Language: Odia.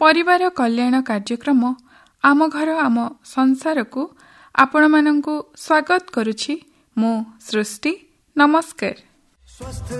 ପରିବାର କଲ୍ୟାଣ କାର୍ଯ୍ୟକ୍ରମ ଆମ ଘର ଆମ ସଂସାରକୁ ଆପଣମାନଙ୍କୁ ସ୍ୱାଗତ କରୁଛି। ମୁଁ ସୃଷ୍ଟି। ନମସ୍କାର।